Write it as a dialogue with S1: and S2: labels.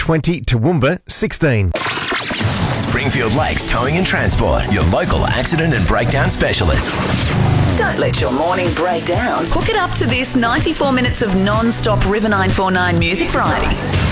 S1: 20, Toowoomba 16.
S2: Springfield Lakes Towing and Transport, your local accident and breakdown specialists.
S3: Don't let your morning break down. Hook it up to this 94 minutes of non-stop River 949 Music Variety.